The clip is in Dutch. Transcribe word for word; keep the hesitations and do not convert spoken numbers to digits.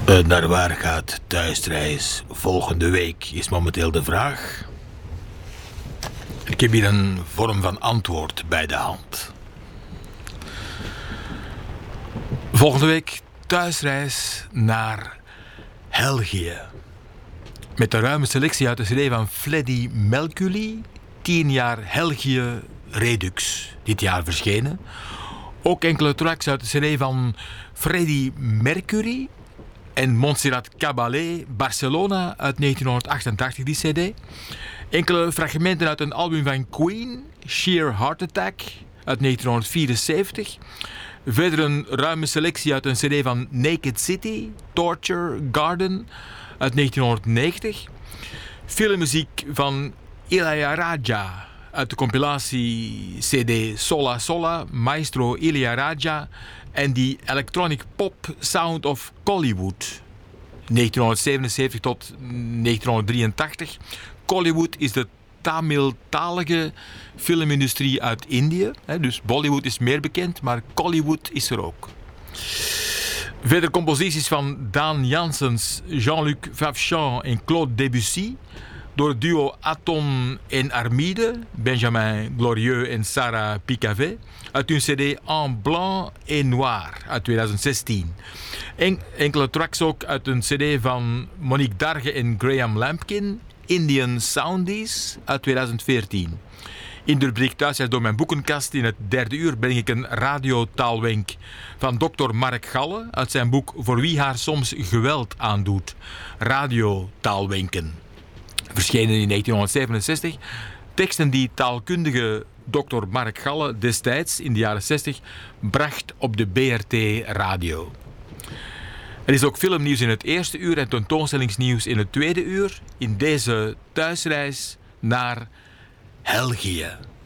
Uh, naar waar gaat thuisreis volgende week, is momenteel de vraag. Ik heb hier een vorm van antwoord bij de hand. Volgende week thuisreis naar Helgië. Met een ruime selectie uit de cd van Freddie Mercury. tien jaar Helgië Redux, dit jaar verschenen. Ook enkele tracks uit de cd van Freddie Mercury en Montserrat Caballé, Barcelona uit negentien achtentachtig, die cd. Enkele fragmenten uit een album van Queen, Sheer Heart Attack uit negentien vierenzeventig. Verder een ruime selectie uit een cd van Naked City, Torture Garden uit negentien negentig. Filmmuziek van Ilayaraja uit de compilatie cd Sola Sola, Maestro Ilayaraja en die electronic pop Sound of Kollywood, negentien zevenenzeventig tot negentien drieëntachtig. Kollywood is de Tamil-talige filmindustrie uit Indië. Dus Bollywood is meer bekend, maar Kollywood is er ook. Verder composities van Daan Janssens, Jean-Luc Favchan en Claude Debussy. Door het duo Aton en Armide, Benjamin Glorieux en Sarah Picavet. Uit hun cd En Blanc et Noir uit twintig zestien. En, enkele tracks ook uit een cd van Monique Darge en Graham Lampkin, Indian Soundies uit twintig veertien. In de rubriek Thuisreis door mijn boekenkast in het derde uur breng ik een radiotaalwenk van dokter Mark Galle uit zijn boek Voor wie haar soms geweld aandoet. Radiotaalwenken. Verschenen in negentien zevenenzestig. Teksten die taalkundige dokter Mark Galle destijds in de jaren zestig bracht op de B R T radio. Er is ook filmnieuws in het eerste uur en tentoonstellingsnieuws in het tweede uur in deze thuisreis naar Helgië.